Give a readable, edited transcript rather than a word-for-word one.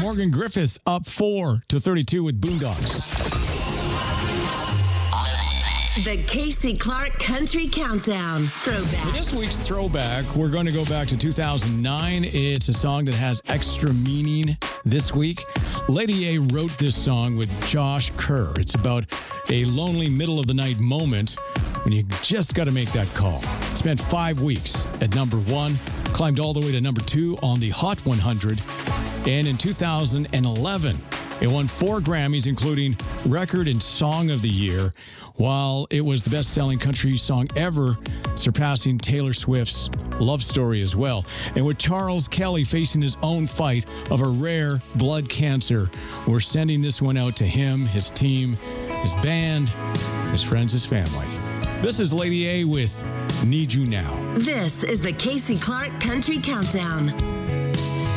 Morgan Griffiths up 4-32 with Boondocks. The Casey Clark Country Countdown Throwback. For this week's throwback, we're going to go back to 2009. It's a song that has extra meaning this week. Lady A wrote this song with Josh Kerr. It's about a lonely middle-of-the-night moment when you just got to make that call. It spent 5 weeks at number 1, climbed all the way to number 2 on the Hot 100, and in 2011, it won 4 Grammys, including Record and Song of the Year, while it was the best-selling country song ever, surpassing Taylor Swift's Love Story as well. And with Charles Kelly facing his own fight of a rare blood cancer, we're sending this one out to him, his team, his band, his friends, his family. This is Lady A with Need You Now. This is the Casey Clark Country Countdown.